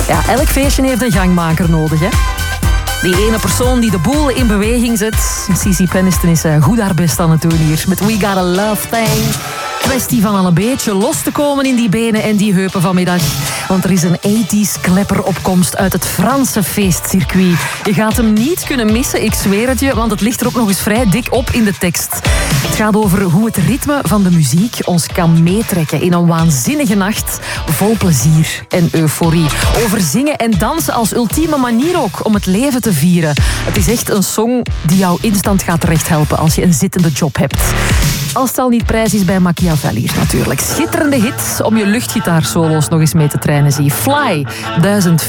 Ja, elk feestje heeft een gangmaker nodig, hè. Die ene persoon die de boel in beweging zet. Cici Peniston is goed haar best aan het doen hier. Met We Got a Love Thing. Kwestie van al een beetje los te komen in die benen en die heupen vanmiddag. Want er is een 80s klepperopkomst uit het Franse feestcircuit. Je gaat hem niet kunnen missen, ik zweer het je, want het ligt er ook nog eens vrij dik op in de tekst. Het gaat over hoe het ritme van de muziek ons kan meetrekken in een waanzinnige nacht vol plezier en euforie. Over zingen en dansen als ultieme manier ook om het leven te vieren. Het is echt een song die jou instant gaat terecht helpen als je een zittende job hebt. Als het al niet prijs is bij Machiavelli natuurlijk. Schitterende hits om je luchtgitaarsolo's nog eens mee te trainen, zie. Fly, 1000